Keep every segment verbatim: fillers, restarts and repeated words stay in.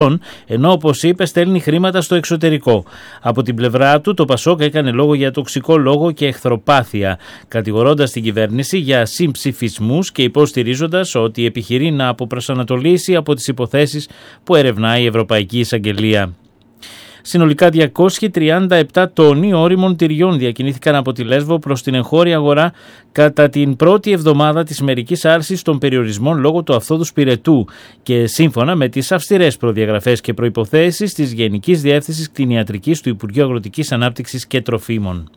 αυτόν, ενώ όπως είπε στέλνει χρήματα στο εξωτερικό. Από την πλευρά του το Πασόκ έκανε λόγο για τοξικό λόγο και εχθροπάθεια, κατηγορώντας την κυβέρνηση για συμψηφισμούς και υποστηρίζοντας ότι επιχειρεί να αποπροσανατολίσει από τις υποθέσεις που ερευνάει η Ευρωπαϊκή Εισαγγελία. Συνολικά διακόσιοι τριάντα επτά τόνοι ώριμων τυριών διακινήθηκαν από τη Λέσβο προς την εγχώρια αγορά κατά την πρώτη εβδομάδα της μερικής άρσης των περιορισμών λόγω του αυθόδους πυρετού και σύμφωνα με τις αυστηρές προδιαγραφές και προϋποθέσεις της Γενικής Διεύθυνσης Κτηνιατρικής του Υπουργείου Αγροτικής Ανάπτυξης και Τροφίμων.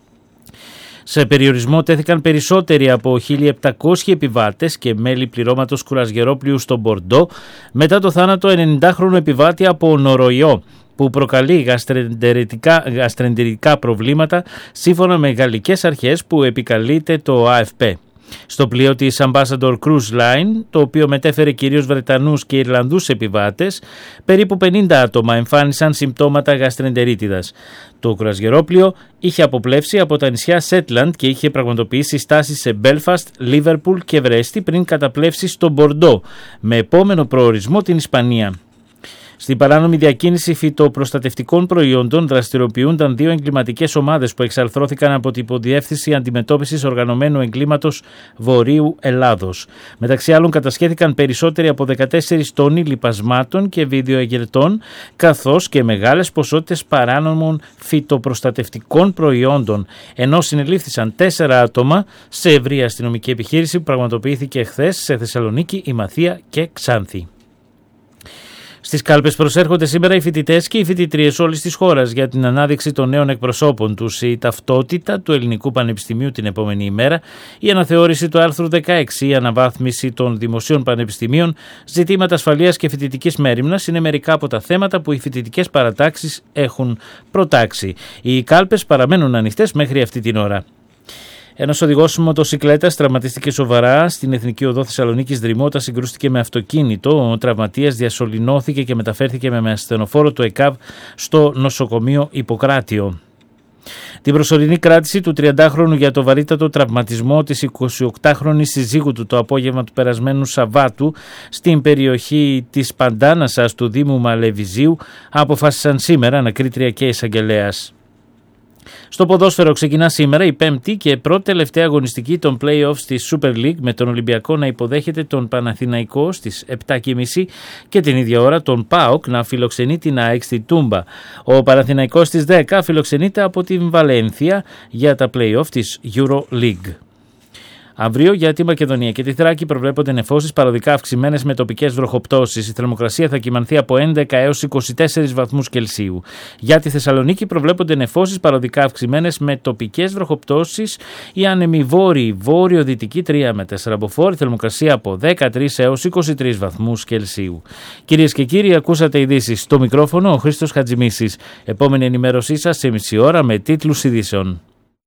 Σε περιορισμό τέθηκαν περισσότεροι από χίλια επτακόσιοι επιβάτες και μέλη πληρώματος κουρασγερόπλοιου στο Μπορντό μετά το θάνατο ενενηντάχρονου επιβάτη από νοροϊό που προκαλεί γαστρεντερικά προβλήματα σύμφωνα με γαλλικές αρχές που επικαλείται το Α Εφ Πι. Στο πλοίο της Ambassador Cruise Line, το οποίο μετέφερε κυρίως Βρετανούς και Ιρλανδούς επιβάτες, περίπου πενήντα άτομα εμφάνισαν συμπτώματα γαστρεντερίτιδας. Το κουρασγερόπλοιο είχε αποπλεύσει από τα νησιά Σέτλαντ και είχε πραγματοποιήσει στάσεις σε Μπέλφαστ, Λίβερπουλ και Βρέστη πριν καταπλέψει στο Μπορντό, με επόμενο προορισμό την Ισπανία. Στην παράνομη διακίνηση φυτοπροστατευτικών προϊόντων δραστηριοποιούνταν δύο εγκληματικές ομάδες που εξαρθρώθηκαν από την Υποδιεύθυνση Αντιμετώπισης Οργανωμένου Εγκλήματος Βορείου Ελλάδος. Μεταξύ άλλων κατασχέθηκαν περισσότεροι από δεκατέσσερις τόνοι λιπασμάτων και βιντεοεγερτών, καθώς και μεγάλες ποσότητες παράνομων φυτοπροστατευτικών προϊόντων, ενώ συνελήφθησαν τέσσερα άτομα σε ευρεία αστυνομική επιχείρηση που πραγματοποιήθηκε χθες σε Θεσσαλονίκη, Ημαθία και Ξάνθη. Στις κάλπες προσέρχονται σήμερα οι φοιτητές και οι φοιτητρίες όλης της χώρας για την ανάδειξη των νέων εκπροσώπων τους, η ταυτότητα του Ελληνικού Πανεπιστημίου την επόμενη ημέρα, η αναθεώρηση του άρθρου δεκαέξι, η αναβάθμιση των δημοσίων πανεπιστημίων, ζητήματα ασφαλείας και φοιτητικής μέριμνας είναι μερικά από τα θέματα που οι φοιτητικές παρατάξεις έχουν προτάξει. Οι κάλπες παραμένουν ανοιχτές μέχρι αυτή την ώρα. Ένας οδηγός μοτοσικλέτας τραυματίστηκε σοβαρά στην Εθνική Οδό Θεσσαλονίκης Δρυμώτα, συγκρούστηκε με αυτοκίνητο. Ο τραυματίας διασωληνώθηκε και μεταφέρθηκε με ασθενοφόρο του ΕΚΑΒ στο νοσοκομείο Ιπποκράτιο. Την προσωρινή κράτηση του τριαντάχρονου για το βαρύτατο τραυματισμό της εικοσιοκτάχρονης συζύγου του το απόγευμα του περασμένου Σαββάτου στην περιοχή της Παντάνασας του Δήμου Μαλεβιζίου αποφάσισαν σήμερα ανακρίτρια και εισαγγελέας. Στο ποδόσφαιρο ξεκινά σήμερα η πέμπτη και πρώτη τελευταία αγωνιστική των play-offs της Super League, με τον Ολυμπιακό να υποδέχεται τον Παναθηναϊκό στις επτά και μισή και την ίδια ώρα τον ΠΑΟΚ να φιλοξενεί την ΑΕΚ στη Τούμπα. Ο Παναθηναϊκός στις δέκα φιλοξενείται από την Βαλένθια για τα play-off της Euro League. Αύριο για τη Μακεδονία και τη Θράκη προβλέπονται νεφώσεις παροδικά αυξημένες με τοπικές βροχοπτώσεις. Η θερμοκρασία θα κυμανθεί από έντεκα έως είκοσι τέσσερις βαθμούς Κελσίου. Για τη Θεσσαλονίκη προβλέπονται νεφώσεις παροδικά αυξημένες με τοπικές βροχοπτώσεις. Η άνεμη βόρειη βόρειο-δυτική τρία με τέσσερα μποφόρ. Θερμοκρασία από δεκατρείς έως είκοσι τρεις βαθμούς Κελσίου. Κυρίες και κύριοι, ακούσατε ειδήσεις. Στο μικρόφωνο ο Χρήστος Χατζημίσης. Επόμενη ενημέρωσή σας σε μισή ώρα με τίτλους ειδήσεων.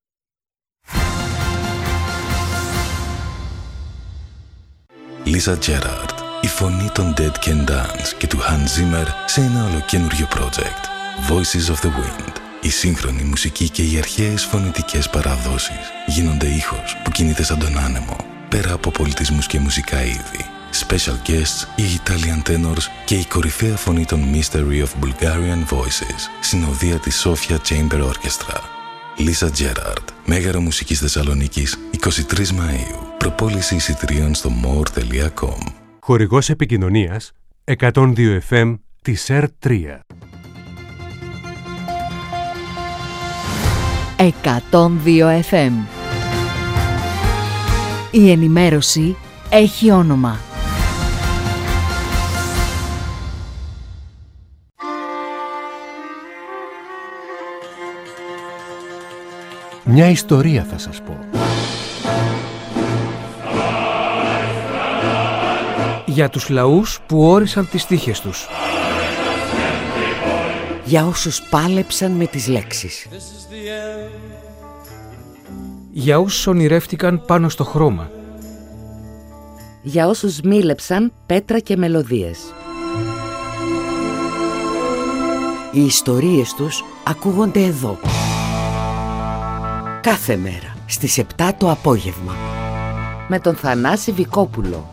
Lisa Gerrard, η φωνή των Dead Can Dance και του Hans Zimmer σε ένα ολοκένουργιο project. Voices of the Wind. Η σύγχρονη μουσική και οι αρχαίες φωνητικές παραδόσεις γίνονται ήχος που κινείται σαν τον άνεμο, πέρα από πολιτισμούς και μουσικά είδη. Special guests, οι Italian tenors και η κορυφαία φωνή των Mystery of Bulgarian Voices, συνοδεία της Sofia Chamber Orchestra. Lisa Gerrard, Μέγαρο Μουσικής Θεσσαλονίκης, εικοστή τρίτη Μαΐου. Προπόληση εισιτηρίων στο more τελεία com. Χορηγός επικοινωνίας εκατόν δύο εφ εμ της ΕΡ τρία. εκατόν δύο εφ εμ. Η ενημέρωση έχει όνομα. Μια ιστορία θα σας πω. Για τους λαούς που όρισαν τις τύχες τους. Για όσους πάλεψαν με τις λέξεις. Για όσους ονειρεύτηκαν πάνω στο χρώμα. Για όσους μίλεψαν πέτρα και μελωδίες. Οι ιστορίες τους ακούγονται εδώ. Κάθε μέρα στις επτά το απόγευμα. Με τον Θανάση Βικόπουλο.